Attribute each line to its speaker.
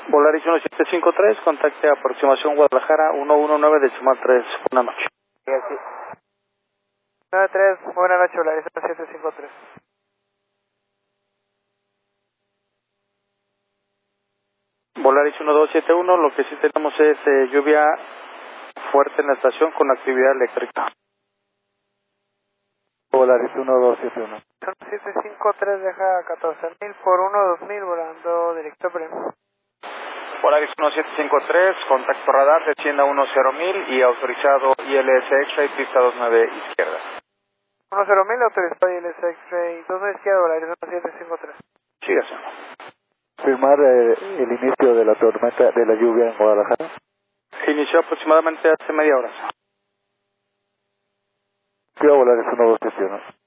Speaker 1: Volaris 1753, contacte aproximación Guadalajara 119.3. Buenas noches.
Speaker 2: Sí, así. 93, buenas noches, Volaris 1753.
Speaker 1: Volaris 1271, lo que sí tenemos es lluvia fuerte en la estación con actividad eléctrica.
Speaker 3: Volaris 1271.
Speaker 2: 753 deja 14.000 por 1-2000 volando directo premio.
Speaker 1: Volaris 1753, contacto radar, descienda 10.000 y autorizado ILS X-Ray, pista 29 izquierda.
Speaker 2: 10.000 autorizado y LS X-Ray 29 izquierda, Volaris 1753.
Speaker 1: Sígase.
Speaker 3: Firmar el inicio de la tormenta, de la lluvia en Guadalajara.
Speaker 1: Se inició aproximadamente hace media hora.
Speaker 3: Sí, Volaris 1271.